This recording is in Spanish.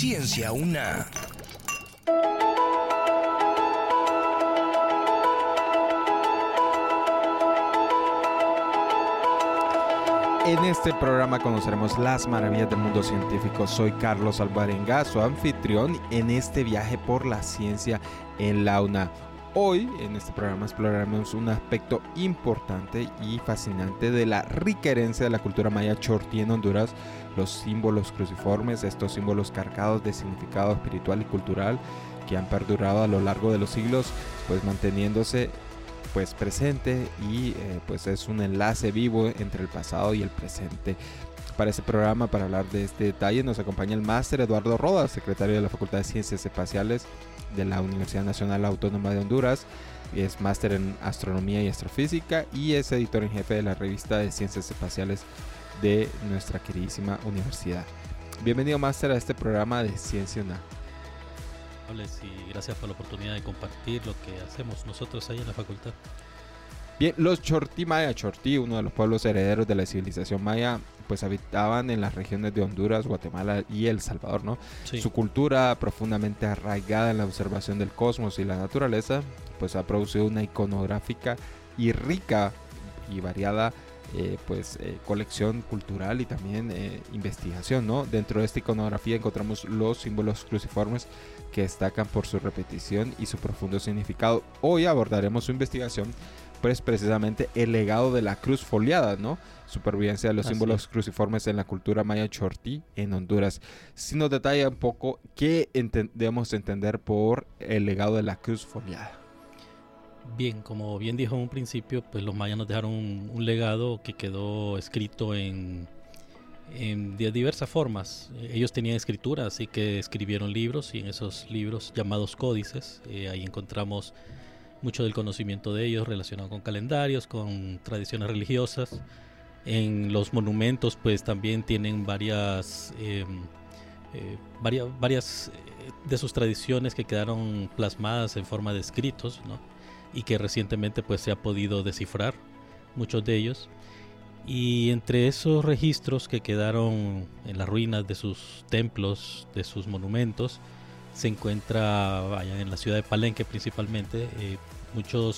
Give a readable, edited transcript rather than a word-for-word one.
Ciencia UNA. En este programa conoceremos las maravillas del mundo científico. Soy Carlos Alvarenga, su anfitrión en este viaje por la ciencia en la UNA. Hoy en este programa exploraremos un aspecto importante y fascinante de la rica herencia de la cultura maya chortí en Honduras, los símbolos cruciformes, estos símbolos cargados de significado espiritual y cultural que han perdurado a lo largo de los siglos, pues manteniéndose presente y pues es un enlace vivo entre el pasado y el presente. Para este programa, para hablar de este detalle, nos acompaña el máster Eduardo Rodas, secretario de la Facultad de Ciencias Espaciales de la Universidad Nacional Autónoma de Honduras. Es máster en astronomía y astrofísica y es editor en jefe de la revista de Ciencias Espaciales de nuestra queridísima universidad. Bienvenido, máster, a este programa de Ciencia UNA. Y gracias por la oportunidad de compartir lo que hacemos nosotros ahí en la facultad. Bien, los chortí maya, chortí, uno de los pueblos herederos de la civilización maya, pues habitaban en las regiones de Honduras, Guatemala y El Salvador, ¿no? Sí. Su cultura, profundamente arraigada en la observación del cosmos y la naturaleza, pues ha producido una iconográfica y rica y variada colección cultural y también investigación, ¿no? Dentro de esta iconografía encontramos los símbolos cruciformes que destacan por su repetición y su profundo significado. Hoy abordaremos su investigación, pues precisamente el legado de la cruz foliada, ¿no? Supervivencia de los símbolos cruciformes en la cultura maya chortí en Honduras. Si nos detalla un poco qué debemos entender por el legado de la cruz foliada. Bien, como bien dijo en un principio, pues los mayas nos dejaron un legado que quedó escrito de diversas formas. Ellos tenían escritura, así que escribieron libros, y en esos libros llamados códices, ahí encontramos mucho del conocimiento de ellos relacionado con calendarios, con tradiciones religiosas. En los monumentos pues también tienen varias de sus tradiciones que quedaron plasmadas en forma de escritos, ¿no? Y que recientemente pues se ha podido descifrar muchos de ellos. Y entre esos registros que quedaron en las ruinas de sus templos, de sus monumentos, se encuentra allá en la ciudad de Palenque principalmente muchos